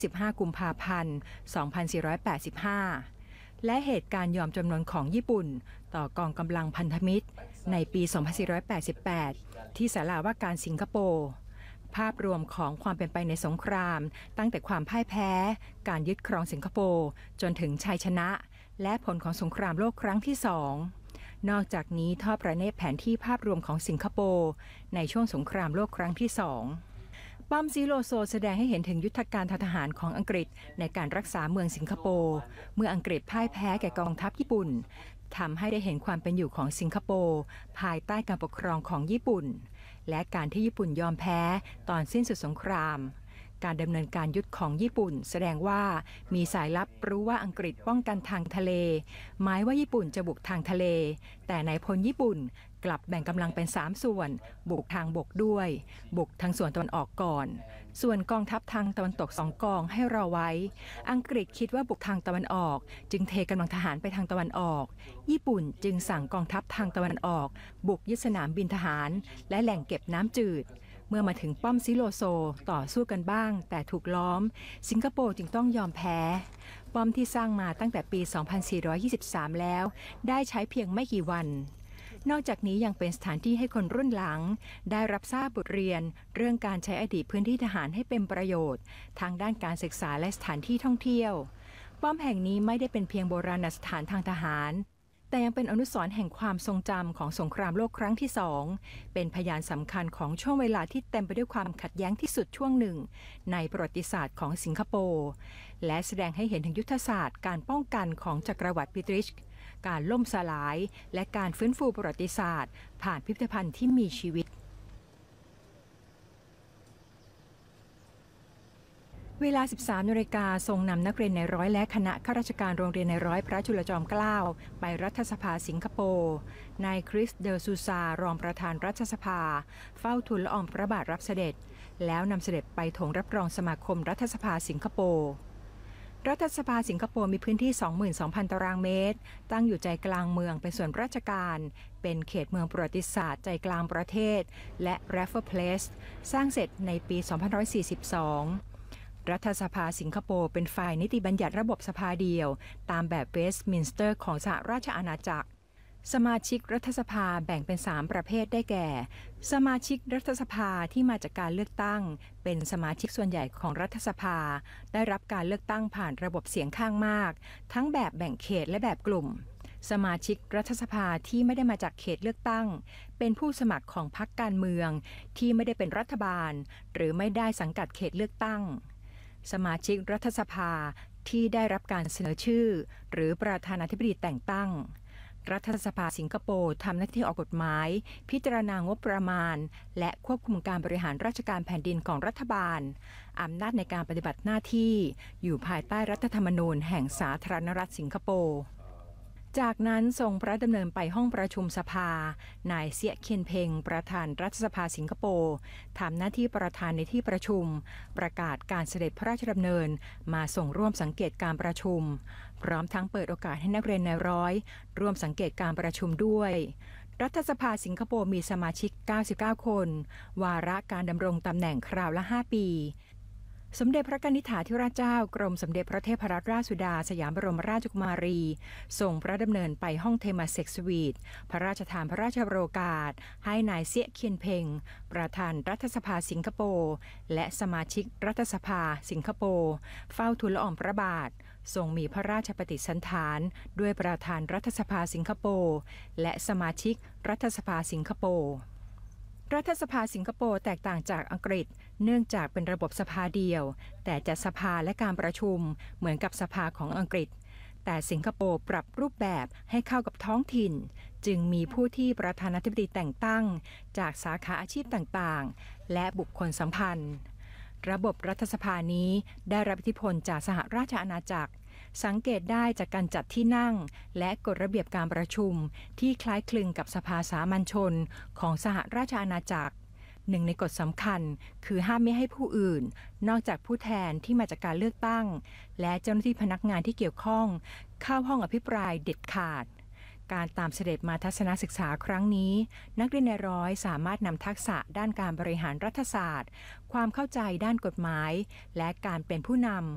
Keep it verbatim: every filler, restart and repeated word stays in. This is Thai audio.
สิบห้า กุมภาพันธ์ สองพันสี่ร้อยแปดสิบห้า และเหตุการณ์ยอมจำนนของญี่ปุ่นต่อกองกำลังพันธมิตรในปี สองพันสี่ร้อยแปดสิบแปด ที่ศาลาว่าการสิงคโปร์ภาพรวมของความเป็นไปในสงครามตั้งแต่ความพ่ายแพ้การยึดครองสิงคโปร์จนถึงชัยชนะและผลของสงครามโลกครั้งที่สองนอกจากนี้ทอดพระเนตรแผนที่ภาพรวมของสิงคโปร์ในช่วงสงครามโลกครั้งที่สองป้อมซิโลโซแสดงให้เห็นถึงยุทธการทางทหารของอังกฤษในการรักษาเมืองสิงคโปร์เมื่ออังกฤษพ่ายแพ้แก่กองทัพญี่ปุ่นทำให้ได้เห็นความเป็นอยู่ของสิงคโปร์ภายใต้การปกครองของญี่ปุ่นและการที่ญี่ปุ่นยอมแพ้ตอนสิ้นสุดสงครามการดำเนินการยุทธของญี่ปุ่นแสดงว่ามีสายลับรู้ว่าอังกฤษป้องกันทางทะเลหมายว่าญี่ปุ่นจะบุกทางทะเลแต่นายพลญี่ปุ่นกลับแบ่งกำลังเป็นสามส่วนบุกทางบกด้วยบุกทางส่วนตะวันออกก่อนส่วนกองทัพทางตะวันตกสองกองให้รอไว้อังกฤษคิดว่าบุกทางตะวันออกจึงเทกำลังทหารไปทางตะวันออกญี่ปุ่นจึงสั่งกองทัพทางตะวันออกบุกยึดสนามบินทหารและแหล่งเก็บน้ำจืดเมื่อมาถึงป้อมซิโลโซต่อสู้กันบ้างแต่ถูกล้อมสิงคโปร์จึงต้องยอมแพ้ป้อมที่สร้างมาตั้งแต่ปี สองพันสี่ร้อยยี่สิบสาม แล้วได้ใช้เพียงไม่กี่วันนอกจากนี้ยังเป็นสถานที่ให้คนรุ่นหลังได้รับทราบบทเรียนเรื่องการใช้อดีตพื้นที่ทหารให้เป็นประโยชน์ทางด้านการศึกษาและสถานที่ท่องเที่ยวป้อมแห่งนี้ไม่ได้เป็นเพียงโบราณสถานทางทหารแต่ยังเป็นอนุสรณ์แห่งความทรงจำของสงครามโลกครั้งที่สองเป็นพยานสำคัญของช่วงเวลาที่เต็มไปด้วยความขัดแย้งที่สุดช่วงหนึ่งในประวัติศาสตร์ของสิงคโปร์และแสดงให้เห็นถึงยุทธศาสตร์การป้องกันของจักรวรรดิบริติชการล่มสลายและการฟื้นฟูประวัติศาสตร์ผ่านพิพิธภัณฑ์ที่มีชีวิตเวลา สิบสาม นาฬิกาทรงนำนักเรียนในร้อยและคณะข้าราชการโรงเรียนในร้อยพระจุลจอมเกล้าไปรัฐสภาสิงคโปร์นายคริสเดอซูซารองประธานรัฐสภาเฝ้าทูลละอองพระบาทรับเสด็จแล้วนำเสด็จไปถงรับรองสมาคมรัฐสภาสิงคโปร์รัฐสภาสิงคโปร์มีพื้นที่ สองหมื่นสองพัน ตารางเมตรตั้งอยู่ใจกลางเมืองเป็นส่วนราชการเป็นเขตเมืองประวัติศาสตร์ใจกลางประเทศและแรฟเฟอร์เพลสสร้างเสร็จในปี สองพันหนึ่งร้อยสี่สิบสองรัฐสภาสิงคโปร์เป็นฝ่ายนิติบัญญัติระบบสภาเดียวตามแบบเวสต์มินสเตอร์ของสหราชอาณาจักรสมาชิกรัฐสภาแบ่งเป็นสามประเภทได้แก่สมาชิกรัฐสภาที่มาจากการเลือกตั้งเป็นสมาชิกส่วนใหญ่ของรัฐสภาได้รับการเลือกตั้งผ่านระบบเสียงข้างมากทั้งแบบแบ่งเขตและแบบกลุ่มสมาชิกรัฐสภาที่ไม่ได้มาจากเขตเลือกตั้งเป็นผู้สมัครของพรรคการเมืองที่ไม่ได้เป็นรัฐบาลหรือไม่ได้สังกัดเขตเลือกตั้งสมาชิกรัฐสภาที่ได้รับการเสนอชื่อหรือประธานาธิบดีแต่งตั้งรัฐสภาสิงคโปร์ทำหน้าที่ออกกฎหมายพิจารณางบประมาณและควบคุมการบริหารราชการแผ่นดินของรัฐบาลอำนาจในการปฏิบัติหน้าที่อยู่ภายใต้รัฐธรรมนูญแห่งสาธารณรัฐสิงคโปร์จากนั้นทรงพระดำเนินไปห้องประชุมสภานายเซียเคียนเพ็งประธานรัฐสภาสิงคโปร์ทำหน้าที่ประธานในที่ประชุมประกาศการเสด็จพระราชดำเนินมาส่งร่วมสังเกตการประชุมพร้อมทั้งเปิดโอกาสให้นักเรียนในร้อยร่วมสังเกตการประชุมด้วยรัฐสภาสิงคโปร์มีสมาชิกเก้าสิบเก้าคนวาระการดำรงตำแหน่งคราวละห้าปีสมเด็จพระกนิษฐาธิราชเจ้ากรมสมเด็จพระเทพรัตนราชสุดาสยามบรมราชกุมารีทรงพระดำเนินไปห้องเทมาเซ็กสวีทพระราชทานพระราชโองการให้นายเซียเคียนเพ็งประธานรัฐสภาสิงคโปร์และสมาชิกรัฐสภาสิงคโปร์เฝ้าทูลละอองพระบาททรงมีพระราชปฏิสันถานด้วยประธานรัฐสภาสิงคโปร์และสมาชิกรัฐสภาสิงคโปร์รัฐสภาสิงคโปร์แตกต่างจากอังกฤษเนื่องจากเป็นระบบสภาเดียวแต่จัดสภาและการประชุมเหมือนกับสภาของอังกฤษแต่สิงคโปร์ปรับรูปแบบให้เข้ากับท้องถิ่นจึงมีผู้ที่ประธานาธิบดีแต่งตั้งจากสาขาอาชีพต่างๆและบุคคลสัมพันธ์ระบบรัฐสภานี้ได้รับอิทธิพลจากสหราชอาณาจักรสังเกตได้จากการจัดที่นั่งและกฎระเบียบการประชุมที่คล้ายคลึงกับสภาสามัญชนของสหราชอาณาจักรหนึ่งในกฎสำคัญคือห้ามไม่ให้ผู้อื่นนอกจากผู้แทนที่มาจากการเลือกตั้งและเจ้าหน้าที่พนักงานที่เกี่ยวข้องเข้าห้องอภิปรายเด็ดขาดการตามเสด็จมาทัศนศึกษาครั้งนี้นักเรียนในร้อยสามารถนำทักษะด้านการบริหารรัฐศาสตร์ความเข้าใจด้านกฎหมายและการเป็นผู้นำ